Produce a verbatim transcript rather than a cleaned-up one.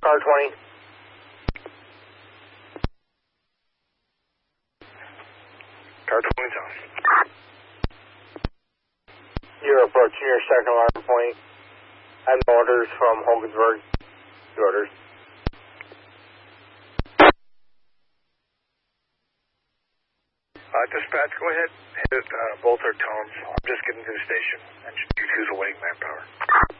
car twenty. Car twenty on. You're approaching your second alarm point. I have orders from Hogansburg. The orders. Uh, dispatch, go ahead. Hit uh, both our tones. I'm just getting to the station. Engine two two is awaiting manpower.